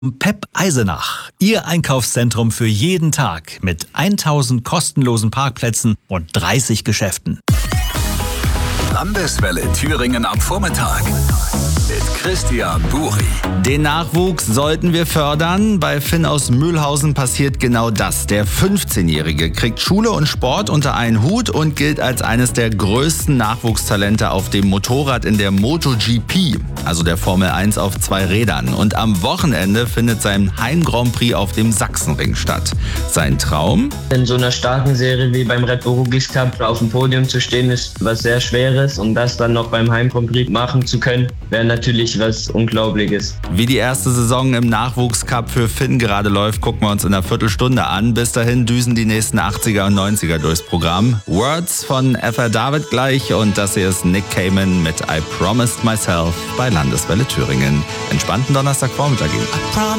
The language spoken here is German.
Pep Eisenach, Ihr Einkaufszentrum für jeden Tag mit 1000 kostenlosen Parkplätzen und 30 Geschäften. Landeswelle Thüringen am Vormittag mit Christian Buri. Den Nachwuchs sollten wir fördern. Bei Finn aus Mühlhausen passiert genau das. Der 15-Jährige kriegt Schule und Sport unter einen Hut und gilt als eines der größten Nachwuchstalente auf dem Motorrad in der MotoGP, also der Formel 1 auf 2 Rädern. Und am Wochenende findet sein Heim-Grand Prix auf dem Sachsenring statt. Sein Traum? In so einer starken Serie wie beim Red Bull Rookies Cup auf dem Podium zu stehen, ist was sehr Schweres. Und das dann noch beim Heim-Grand Prix machen zu können, wäre natürlich was Unglaubliches. Wie die erste Saison im Nachwuchscup für Finn gerade läuft, gucken wir uns in einer Viertelstunde an. Bis dahin düsen die nächsten 80er und 90er durchs Programm. Words von FR David gleich und das hier ist Nick Cayman mit I Promised Myself bei Landeswelle Thüringen. Entspannten Donnerstagvormittag Ihnen.